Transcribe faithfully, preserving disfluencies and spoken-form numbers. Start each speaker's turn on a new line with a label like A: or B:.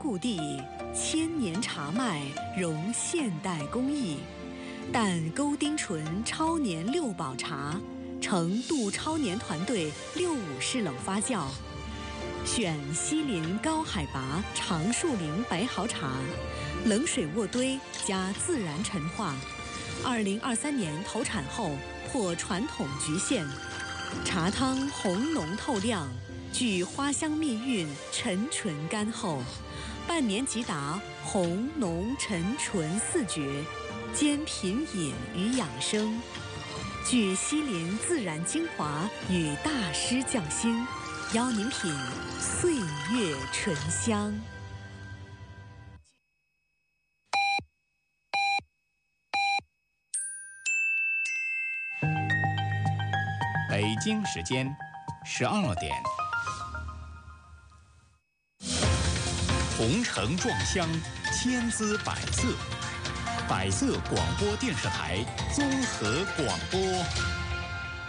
A: 故地，千年茶脉融现代工艺，但勾丁醇超年六保茶，成杜超年团队六五式冷发酵，选西林高海拔长树林白毫茶，冷水渥堆加自然陈化。二零二三年投产后破传统局限，茶汤红浓透亮，具花香蜜韵，沉醇甘厚，半年即达红浓沉醇四绝，兼品饮与养生，具西林自然精华与大师匠心，邀您品岁月醇香。
B: 北京时间十二点。红尘撞香，千姿百色。百色广播电视台综合广播。